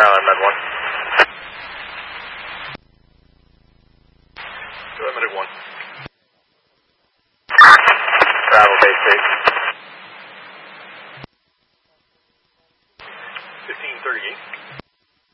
Med 1. Go ahead, Medic 1. Travel base 8. 1538.